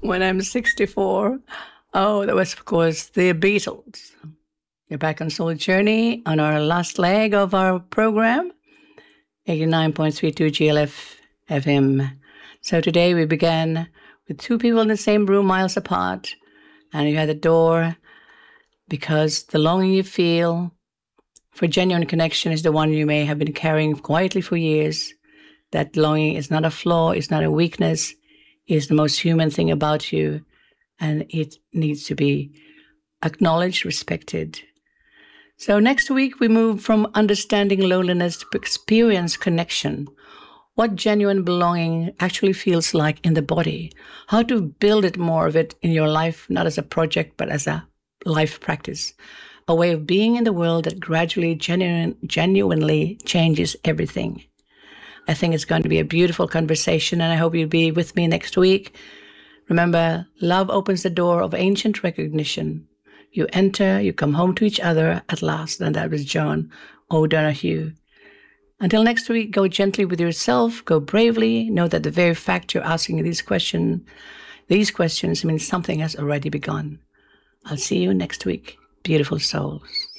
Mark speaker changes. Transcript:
Speaker 1: when I'm 64. Oh, that was, of course, the Beatles. You're back on Soul Journey on our last leg of our program, 89.32 GLF FM. So today we began with two people in the same room, miles apart, and you had the door because the longing you feel for genuine connection is the one you may have been carrying quietly for years. That longing is not a flaw, it's not a weakness, it's the most human thing about you, and it needs to be acknowledged, respected. So next week we move from understanding loneliness to experience connection. What genuine belonging actually feels like in the body. How to build it more of it in your life, not as a project, but as a life practice. A way of being in the world that gradually, genuinely changes everything. I think it's going to be a beautiful conversation, and I hope you'll be with me next week. Remember, love opens the door of ancient recognition. You enter, you come home to each other at last, and that was John O'Donohue. Until next week, go gently with yourself, go bravely, know that the very fact you're asking these questions means something has already begun. I'll see you next week, beautiful souls.